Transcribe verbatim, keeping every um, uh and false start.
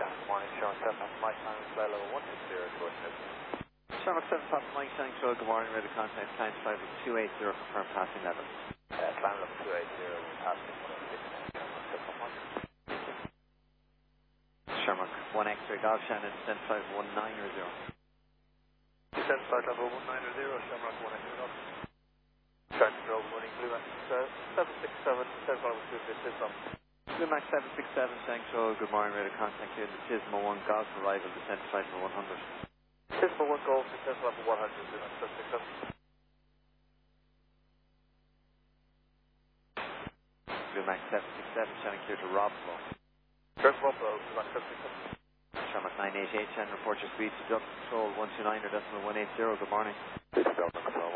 Morning, Sean seven Papa Mike, time flight level one six zero, go ahead. Sharma seven Papa Mike, Tank Road, good morning, ready to contact client flight level two eight zero, confirm passing level. Uh, climb level two eight zero, passing one oh six, Papa Mike. Sharma one X-ray, Golf Shannon, descent flight one nine zero. Descent flight level one nine zero, Shamrock one X-ray, Golf. Trying to drop running Blue Max seven six seven, descent flight level two this is up. Blue Max seven six seven, Tank Road, good morning, ready to contact you, the Tismo one Golf arrival, descent flight level one hundred. Tismo one Golf, descent flight level one hundred, Blue Max seven six seven. Blue Max seven six seven, channel clear to Roblo. First Buffalo, Blue Max seven six seven. Sharma nine eight eight, channel report your speed to Dublin Control one two nine or decimal one eight zero, good morning. Dublin Control.